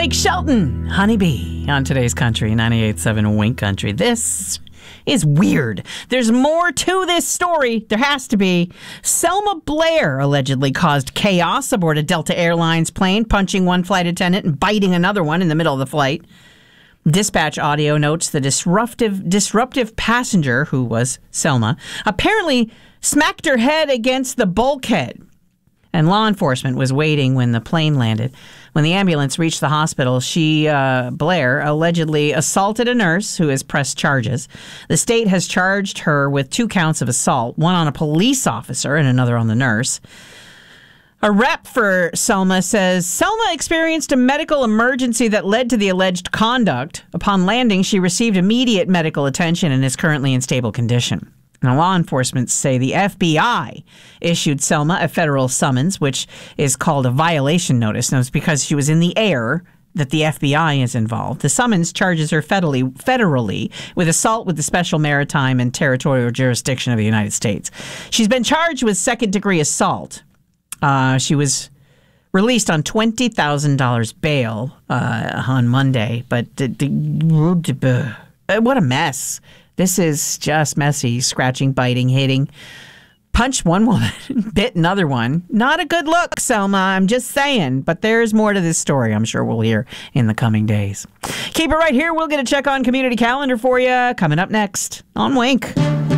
Blake Shelton, Honeybee, on today's Country, 98.7 Wink Country. This is weird. There's more to this story. There has to be. Selma Blair allegedly caused chaos aboard a Delta Airlines plane, punching one flight attendant and biting another one in the middle of the flight. Dispatch audio notes the disruptive passenger, who was Selma, apparently smacked her head against the bulkhead. And law enforcement was waiting when the plane landed. When the ambulance reached the hospital, Blair, allegedly assaulted a nurse who has pressed charges. The state has charged her with 2 counts of assault, one on a police officer and another on the nurse. A rep for Selma says Selma experienced a medical emergency that led to the alleged conduct. Upon landing, she received immediate medical attention and is currently in stable condition. Now, law enforcement say the FBI issued Selma a federal summons, which is called a violation notice. Now, it's because she was in the air that the FBI is involved. The summons charges her federally with assault with the special maritime and territorial jurisdiction of the United States. She's been charged with second-degree assault. She was released on $20,000 bail on Monday, but what a mess. This is just messy. Scratching, biting, hitting. Punched one woman, bit another one. Not a good look, Selma. I'm just saying. But there's more to this story I'm sure we'll hear in the coming days. Keep it right here. We'll get a check on community calendar for you coming up next on Wink.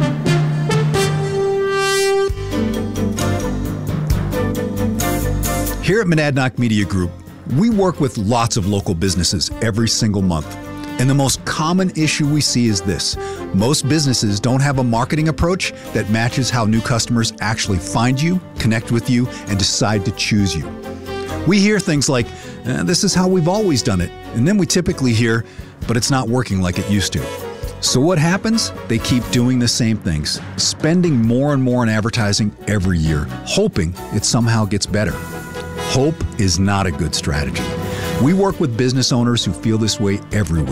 Here at Monadnock Media Group, we work with lots of local businesses every single month. And the most common issue we see is this. Most businesses don't have a marketing approach that matches how new customers actually find you, connect with you, and decide to choose you. We hear things like, this is how we've always done it. And then we typically hear, but it's not working like it used to. So what happens? They keep doing the same things, spending more and more on advertising every year, hoping it somehow gets better. Hope is not a good strategy. We work with business owners who feel this way every week.